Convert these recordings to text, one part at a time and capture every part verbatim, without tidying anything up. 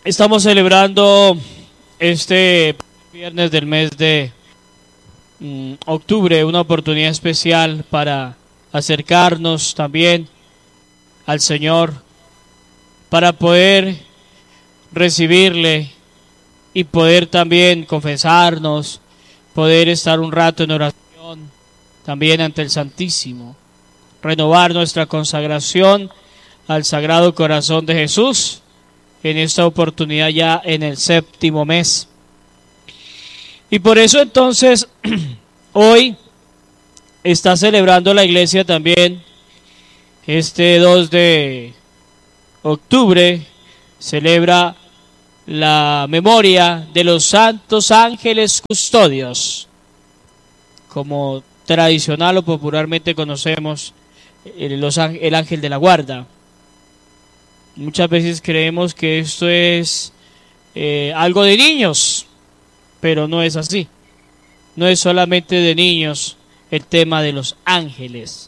Estamos celebrando este viernes del mes de mm, octubre, una oportunidad especial para acercarnos también al Señor, para poder recibirle y poder también confesarnos, poder estar un rato en oración también ante el Santísimo, renovar nuestra consagración al Sagrado Corazón de Jesús en esta oportunidad ya en el séptimo mes. Y por eso entonces hoy está celebrando la iglesia también este dos de octubre, celebra la memoria de los santos ángeles custodios, como tradicional o popularmente conocemos el, los, el ángel de la guarda. Muchas veces creemos que esto es eh, algo de niños, pero no es así. No es solamente de niños el tema de los ángeles.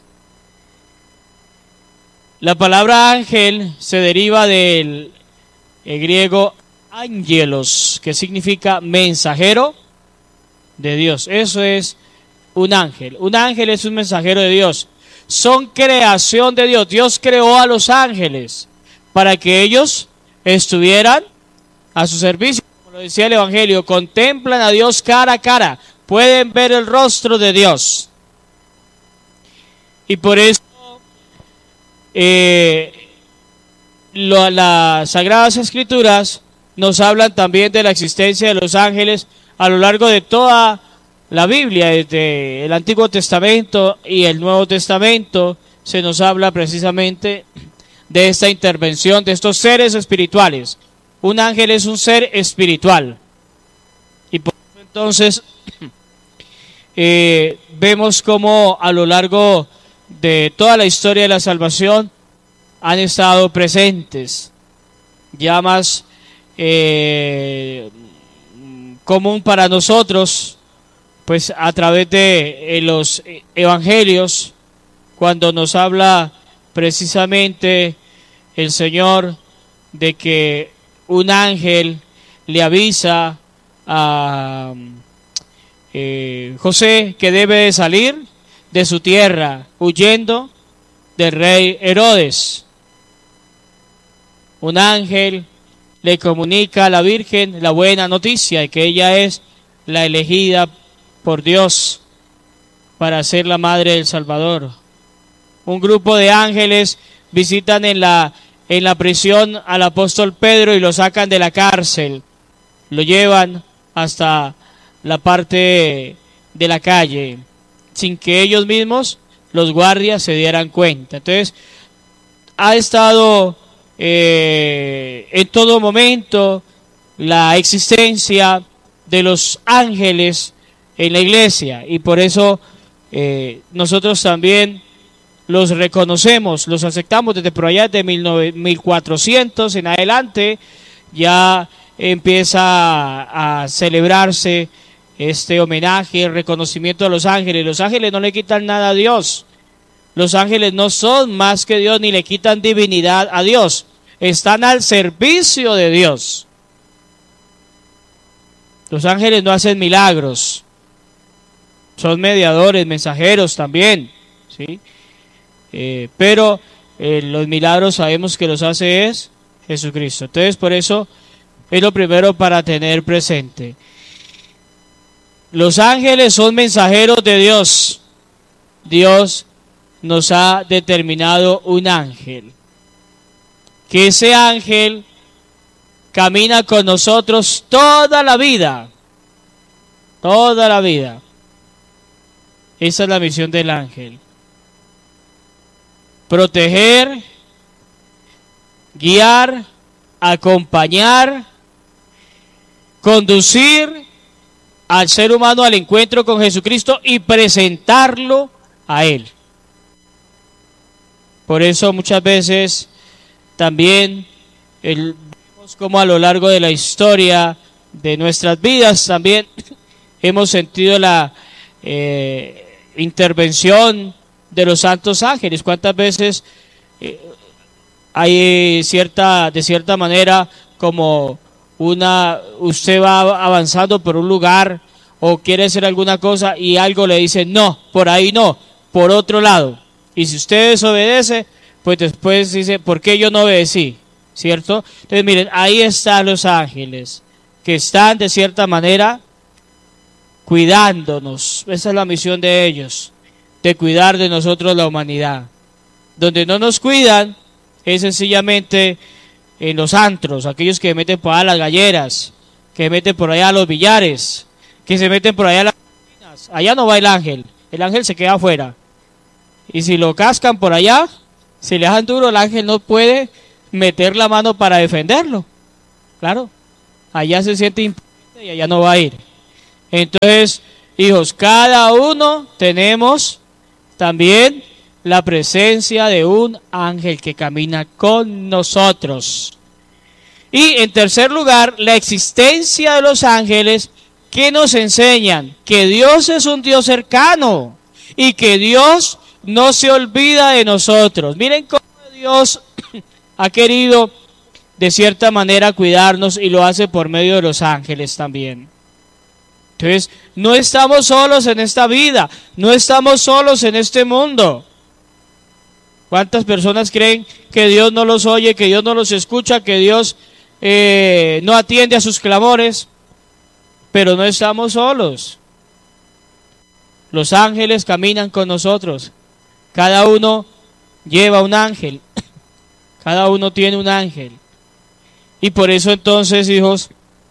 La palabra ángel se deriva del el griego ángelos, que significa mensajero de Dios. Eso es un ángel. Un ángel es un mensajero de Dios. Son creación de Dios. Dios creó a los ángeles para que ellos estuvieran a su servicio. Como lo decía el Evangelio, contemplan a Dios cara a cara, pueden ver el rostro de Dios. Y por eso eh, lo, las Sagradas Escrituras nos hablan también de la existencia de los ángeles a lo largo de toda la Biblia, desde el Antiguo Testamento y el Nuevo Testamento. Se nos habla precisamente de esta intervención de estos seres espirituales. Un ángel es un ser espiritual, y por eso entonces eh, vemos cómo a lo largo de toda la historia de la salvación han estado presentes. Ya más eh, común para nosotros, pues a través de eh, los evangelios, cuando nos habla precisamente el Señor de que un ángel le avisa a eh, José que debe de salir de su tierra huyendo del rey Herodes. Un ángel le comunica a la Virgen la buena noticia de que ella es la elegida por Dios para ser la madre del Salvador. Un grupo de ángeles visitan en la, en la prisión al apóstol Pedro y lo sacan de la cárcel. Lo llevan hasta la parte de la calle, sin que ellos mismos, los guardias, se dieran cuenta. Entonces, ha estado eh, en todo momento la existencia de los ángeles en la iglesia, y por eso eh, nosotros también los reconocemos, los aceptamos desde por allá de mil cuatrocientos en adelante. Ya empieza a, a celebrarse este homenaje, el reconocimiento a los ángeles. Los ángeles no le quitan nada a Dios. Los ángeles no son más que Dios, ni le quitan divinidad a Dios. Están al servicio de Dios. Los ángeles no hacen milagros. Son mediadores, mensajeros también, ¿sí? Eh, pero eh, los milagros sabemos que los hace es Jesucristo. Entonces, por eso es lo primero para tener presente. Los ángeles son mensajeros de Dios. Dios nos ha determinado un ángel. Que ese ángel camina con nosotros toda la vida. Toda la vida. Esa es la misión del ángel. Proteger, guiar, acompañar, conducir al ser humano al encuentro con Jesucristo y presentarlo a Él. Por eso muchas veces también el, vemos como a lo largo de la historia de nuestras vidas también hemos sentido la eh, intervención de los santos ángeles. ¿Cuántas veces eh, hay cierta, de cierta manera, como una, usted va avanzando por un lugar o quiere hacer alguna cosa y algo le dice, no, por ahí no, por otro lado. Y si usted desobedece, pues después dice, ¿por qué yo no obedecí? ¿Cierto? Entonces miren, ahí están los ángeles, que están de cierta manera cuidándonos. Esa es la misión de ellos, de cuidar de nosotros la humanidad. Donde no nos cuidan es sencillamente en los antros, aquellos que meten por allá las galleras, que meten por allá los billares, que se meten por allá las piscinas. Allá no va el ángel, el ángel se queda afuera. Y si lo cascan por allá, si le dejan duro, el ángel no puede meter la mano para defenderlo. Claro, allá se siente impotente y allá no va a ir. Entonces, hijos, cada uno tenemos también la presencia de un ángel que camina con nosotros. Y en tercer lugar, la existencia de los ángeles que nos enseñan que Dios es un Dios cercano y que Dios no se olvida de nosotros. Miren cómo Dios ha querido de cierta manera cuidarnos y lo hace por medio de los ángeles también. Entonces, no estamos solos en esta vida, no estamos solos en este mundo. ¿Cuántas personas creen que Dios no los oye, que Dios no los escucha, que Dios eh, no atiende a sus clamores? Pero no estamos solos. Los ángeles caminan con nosotros. Cada uno lleva un ángel. Cada uno tiene un ángel. Y por eso entonces, hijos,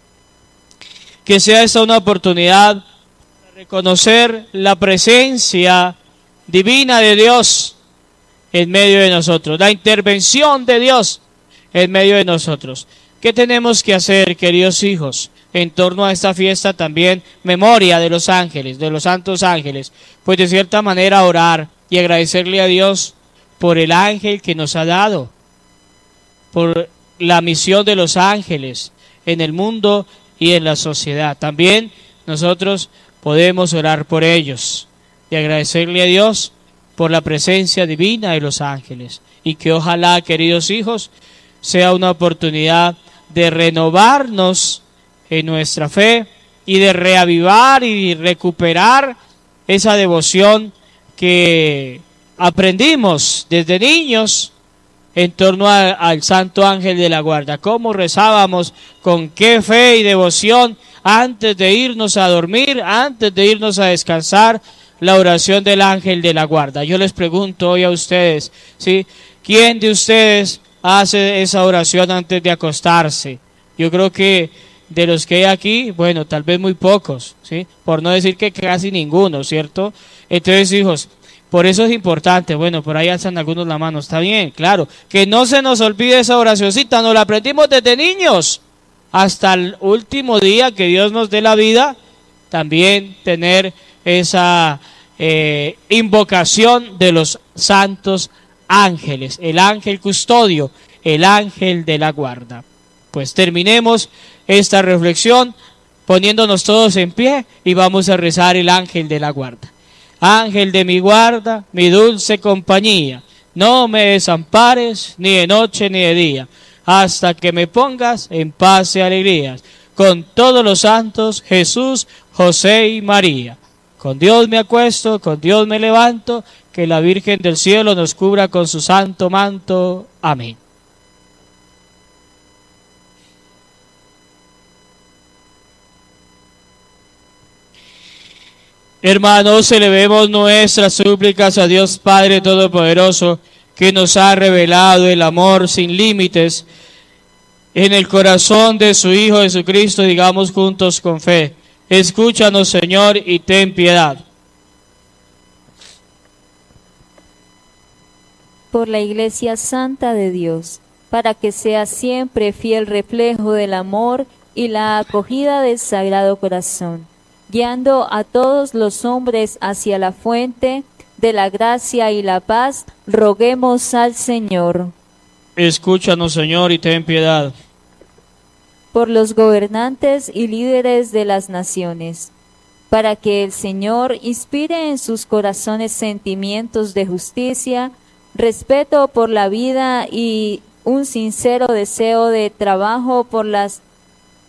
que sea esta una oportunidad de reconocer la presencia divina de Dios en medio de nosotros, la intervención de Dios en medio de nosotros. ¿Qué tenemos que hacer, queridos hijos, en torno a esta fiesta también, memoria de los ángeles, de los santos ángeles? Pues de cierta manera orar y agradecerle a Dios por el ángel que nos ha dado, por la misión de los ángeles en el mundo y en la sociedad. También nosotros podemos orar por ellos y agradecerle a Dios por la presencia divina de los ángeles, y que ojalá, queridos hijos, sea una oportunidad de renovarnos en nuestra fe y de reavivar y recuperar esa devoción que aprendimos desde niños en torno a, al Santo Ángel de la Guarda. Cómo rezábamos, con qué fe y devoción antes de irnos a dormir, antes de irnos a descansar, la oración del Ángel de la Guarda. Yo les pregunto hoy a ustedes, ¿sí? ¿Quién de ustedes hace esa oración antes de acostarse? Yo creo que de los que hay aquí, bueno, tal vez muy pocos, ¿sí? Por no decir que casi ninguno, ¿cierto? Entonces, hijos, por eso es importante. Bueno, por ahí alzan algunos la mano, está bien, claro, que no se nos olvide esa oracioncita, nos la aprendimos desde niños hasta el último día que Dios nos dé la vida, también tener esa eh, invocación de los santos ángeles, el ángel custodio, el ángel de la guarda. Pues terminemos esta reflexión poniéndonos todos en pie y vamos a rezar el ángel de la guarda. Ángel de mi guarda, mi dulce compañía, no me desampares ni de noche ni de día, hasta que me pongas en paz y alegrías, con todos los santos, Jesús, José y María. Con Dios me acuesto, con Dios me levanto, que la Virgen del cielo nos cubra con su santo manto. Amén. Hermanos, elevemos nuestras súplicas a Dios Padre Todopoderoso, que nos ha revelado el amor sin límites en el corazón de su Hijo Jesucristo. Digamos juntos con fe: escúchanos, Señor, y ten piedad. Por la Iglesia Santa de Dios, para que sea siempre fiel reflejo del amor y la acogida del Sagrado Corazón, guiando a todos los hombres hacia la fuente de la gracia y la paz, roguemos al Señor. Escúchanos, Señor, y ten piedad. Por los gobernantes y líderes de las naciones, para que el Señor inspire en sus corazones sentimientos de justicia, respeto por la vida y un sincero deseo de trabajo por las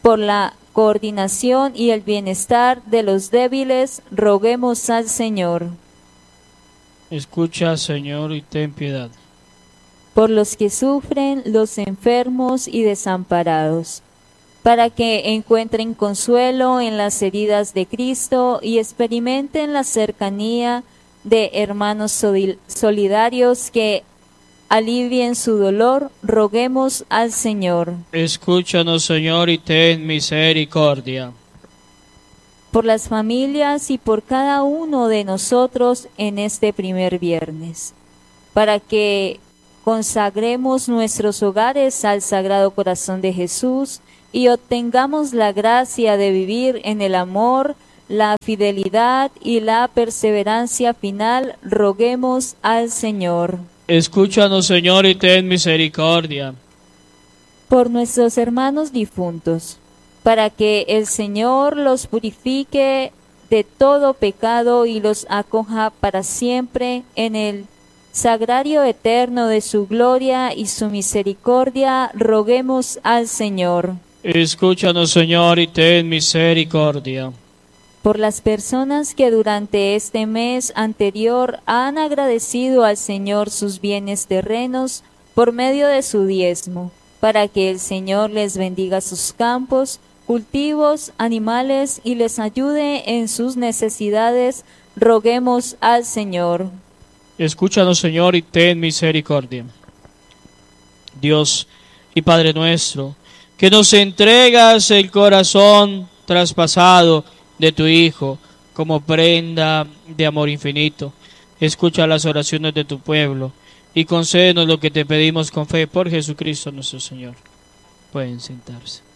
por la coordinación y el bienestar de los débiles, roguemos al Señor. Escucha, Señor, y ten piedad. Por los que sufren, los enfermos y desamparados, para que encuentren consuelo en las heridas de Cristo y experimenten la cercanía de hermanos solidarios que alivien su dolor, roguemos al Señor. Escúchanos, Señor, y ten misericordia. Por las familias y por cada uno de nosotros en este primer viernes, para que consagremos nuestros hogares al Sagrado Corazón de Jesús y obtengamos la gracia de vivir en el amor, la fidelidad y la perseverancia final, roguemos al Señor. Escúchanos, Señor, y ten misericordia. Por nuestros hermanos difuntos, para que el Señor los purifique de todo pecado y los acoja para siempre en el sagrario eterno de su gloria y su misericordia, roguemos al Señor. Escúchanos, Señor, y ten misericordia. Por las personas que durante este mes anterior han agradecido al Señor sus bienes terrenos por medio de su diezmo, para que el Señor les bendiga sus campos, cultivos, animales y les ayude en sus necesidades, roguemos al Señor. Escúchanos, Señor, y ten misericordia. Dios y Padre nuestro, que nos entregas el corazón traspasado de tu Hijo como prenda de amor infinito, escucha las oraciones de tu pueblo y concédenos lo que te pedimos con fe por Jesucristo nuestro Señor. Pueden sentarse.